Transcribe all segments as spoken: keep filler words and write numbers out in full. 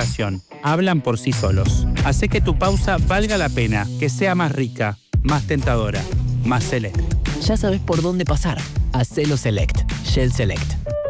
explicación. Hablan por sí solos. Hacé que tu pausa valga la pena, que sea más rica, más tentadora, más select. Ya sabes por dónde pasar. Hacelo Select. Shell Select.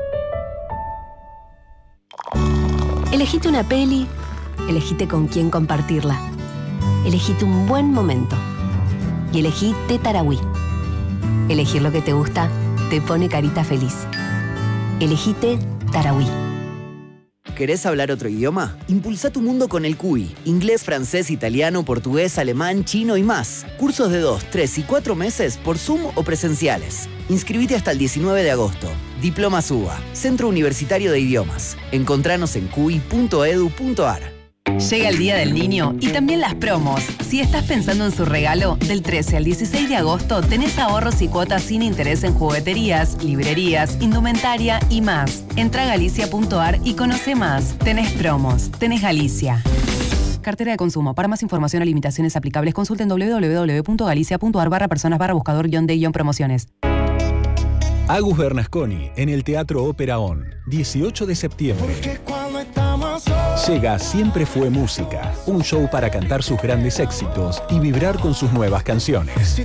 Elegite una peli, elegite con quién compartirla. Elegite un buen momento. Y elegí Té Tarahui. Elegir lo que te gusta te pone carita feliz. Elegite Tarahui. ¿Querés hablar otro idioma? Impulsa tu mundo con el Q I. Inglés, francés, italiano, portugués, alemán, chino y más. Cursos de dos, tres y cuatro meses por Zoom o presenciales. Inscribite hasta el diecinueve de agosto. Diploma SUBA, Centro Universitario de Idiomas. Encontranos en Q I punto edu punto ar. Llega el Día del Niño y también las promos. Si estás pensando en su regalo, del trece al dieciséis de agosto tenés ahorros y cuotas sin interés en jugueterías, librerías, indumentaria y más. Entra a galicia punto ar y conoce más. Tenés promos. Tenés Galicia. Cartera de consumo. Para más información o limitaciones aplicables, consulten doble u doble u doble u punto galicia punto ar barra personas barra buscador guión de guión promociones. Agus Bernasconi en el Teatro Ópera On, dieciocho de septiembre. Llega Siempre Fue Música, un show para cantar sus grandes éxitos y vibrar con sus nuevas canciones.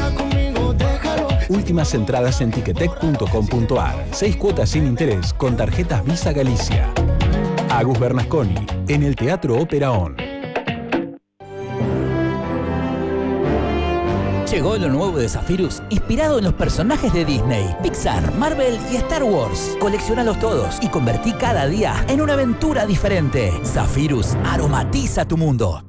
Últimas entradas en ticketek punto com punto ar. Seis cuotas sin interés con tarjetas Visa Galicia. Agus Bernasconi en el Teatro Ópera On. Llegó lo nuevo de Zephyrus, inspirado en los personajes de Disney, Pixar, Marvel y Star Wars. Colecciónalos todos y convertí cada día en una aventura diferente. Zephyrus aromatiza tu mundo.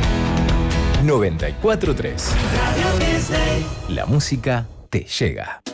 noventa y cuatro punto tres. La música te llega.